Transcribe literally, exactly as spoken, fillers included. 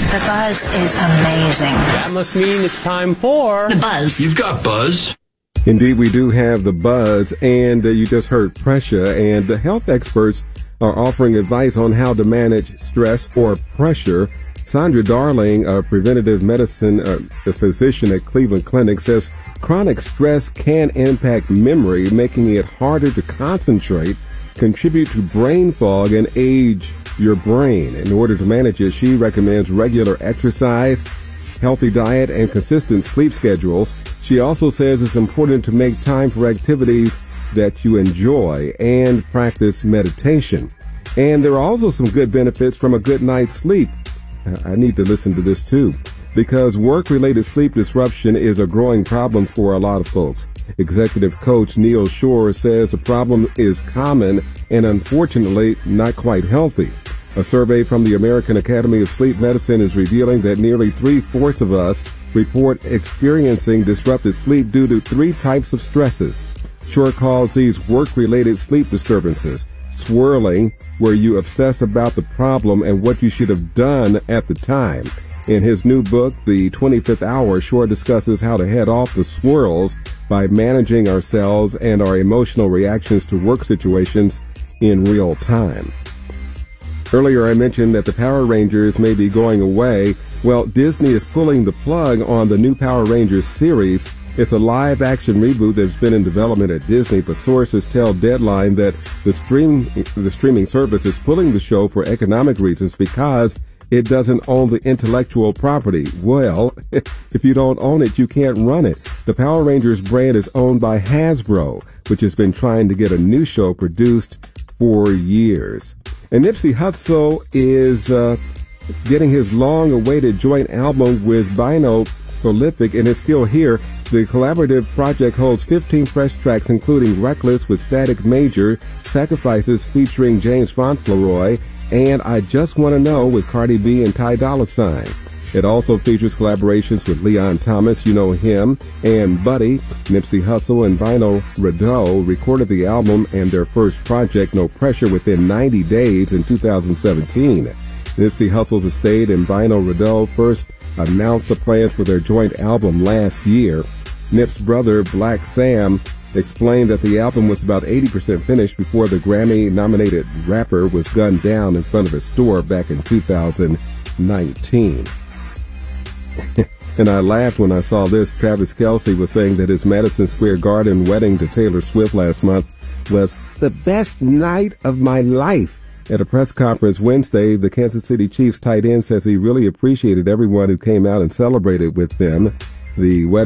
The buzz is amazing. That must mean it's time for... The Buzz. You've got buzz. Indeed, we do have the buzz, and uh, you just heard pressure, and the health experts are offering advice on how to manage stress or pressure. Sandra Darling, a preventative medicine uh, physician at Cleveland Clinic, says chronic stress can impact memory, making it harder to concentrate, contribute to brain fog, and age your brain. In order to manage it, she recommends regular exercise, healthy diet, and consistent sleep schedules. She also says it's important to make time for activities that you enjoy and practice meditation. And there are also some good benefits from a good night's sleep. I need to listen to this too, because work-related sleep disruption is a growing problem for a lot of folks. Executive coach Neil Shore says the problem is common and unfortunately not quite healthy. A survey from the American Academy of Sleep Medicine is revealing that nearly three-fourths of us report experiencing disrupted sleep due to three types of stresses. Shore calls these work-related sleep disturbances: swirling, where you obsess about the problem and what you should have done at the time. In his new book, The twenty-fifth Hour, Shore discusses how to head off the swirls by managing ourselves and our emotional reactions to work situations in real time. Earlier, I mentioned that the Power Rangers may be going away. Well, Disney is pulling the plug on the new Power Rangers series. It's a live-action reboot that's been in development at Disney, but sources tell Deadline that the stream, the streaming service is pulling the show for economic reasons because it doesn't own the intellectual property. Well, if you don't own it, you can't run it. The Power Rangers brand is owned by Hasbro, which has been trying to get a new show produced for years. And Nipsey Hussle is uh, getting his long-awaited joint album with Bino Prolific, and it's still here. The collaborative project holds fifteen fresh tracks, including Reckless with Static Major, Sacrifices featuring James Fauntleroy, and I Just Want to Know with Cardi B and Ty Dolla $ign. It also features collaborations with Leon Thomas, you know him, and Buddy. Nipsey Hussle and Bino Rideau recorded the album and their first project, No Pressure, within ninety days in two thousand seventeen. Nipsey Hussle's estate and Bino Rideau first announced the plans for their joint album last year. Nip's brother, Black Sam, explained that the album was about eighty percent finished before the Grammy-nominated rapper was gunned down in front of his store back in two thousand nineteen. And I laughed when I saw this. Travis Kelce was saying that his Madison Square Garden wedding to Taylor Swift last month was the best night of my life. At a press conference Wednesday, the Kansas City Chiefs tight end says he really appreciated everyone who came out and celebrated with them. The wedding